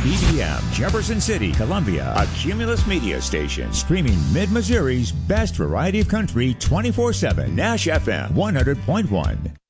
WBBM, Jefferson City, Columbia, a Cumulus media station, streaming Mid-Missouri's best variety of country 24/7, Nash FM 100.1.